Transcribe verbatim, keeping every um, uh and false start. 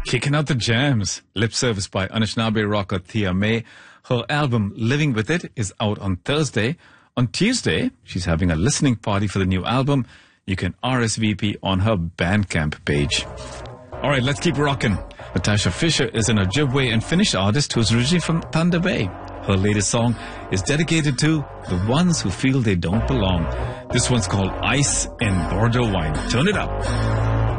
Kicking out the jams. Lip Service by Anushnabe rocker Thea May. Her album Living With It is out on Thursday. On Tuesday, she's having a listening party for the new album. You can R S V P on her Bandcamp page. All right, let's keep rocking. Natasha Fisher is an Ojibwe and Finnish artist who's originally from Thunder Bay. Her latest song is dedicated to the ones who feel they don't belong. This one's called Ice in Bordeaux Wine. Turn it up.